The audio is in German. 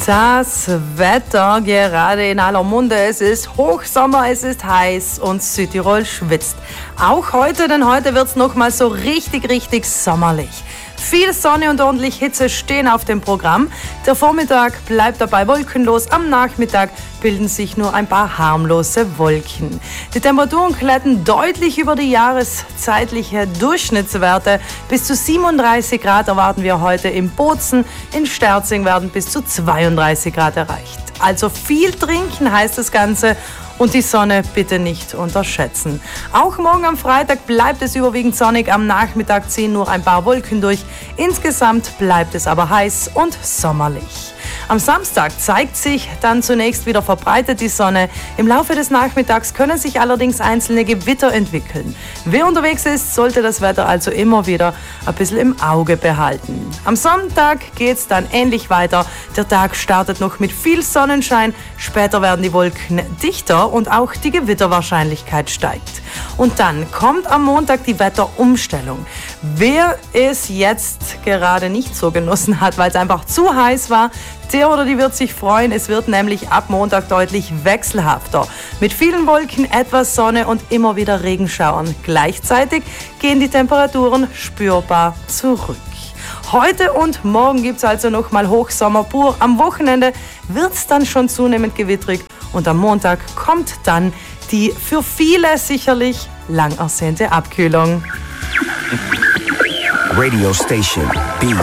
Das Wetter gerade in aller Munde. Es ist Hochsommer, es ist heiß und Südtirol schwitzt. Auch heute, denn heute wird es nochmal so richtig sommerlich. Viel Sonne und ordentlich Hitze stehen auf dem Programm. Der Vormittag bleibt dabei wolkenlos. Am Nachmittag bilden sich nur ein paar harmlose Wolken. Die Temperaturen klettern deutlich über die jahreszeitliche Durchschnittswerte. Bis zu 37 Grad erwarten wir heute in Bozen. In Sterzing werden bis zu 32 Grad erreicht. Also viel trinken heißt das Ganze. Und die Sonne bitte nicht unterschätzen. Auch morgen am Freitag bleibt es überwiegend sonnig. Am Nachmittag ziehen nur ein paar Wolken durch. Insgesamt bleibt es aber heiß und sommerlich. Am Samstag zeigt sich dann zunächst wieder verbreitet die Sonne. Im Laufe des Nachmittags können sich allerdings einzelne Gewitter entwickeln. Wer unterwegs ist, sollte das Wetter also immer wieder ein bisschen im Auge behalten. Am Sonntag geht es dann ähnlich weiter. Der Tag startet noch mit viel Sonnenschein. Später werden die Wolken dichter und auch die Gewitterwahrscheinlichkeit steigt. Und dann kommt am Montag die Wetterumstellung. Wer es jetzt gerade nicht so genossen hat, weil es einfach zu heiß war, der oder die wird sich freuen. Es wird nämlich ab Montag deutlich wechselhafter. Mit vielen Wolken, etwas Sonne und immer wieder Regenschauern. Gleichzeitig gehen die Temperaturen spürbar zurück. Heute und morgen gibt es also nochmal Hochsommer pur. Am Wochenende wird es dann schon zunehmend gewittrig. Und am Montag kommt dann die für viele sicherlich lang ersehnte Abkühlung. Radio Station B.